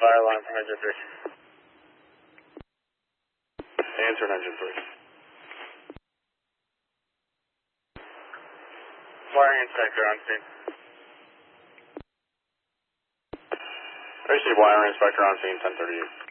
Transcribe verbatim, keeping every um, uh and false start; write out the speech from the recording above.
fire alarm from engine three. Answer engine three. Wiring inspector on scene. I received wiring inspector on scene ten thirty-eight.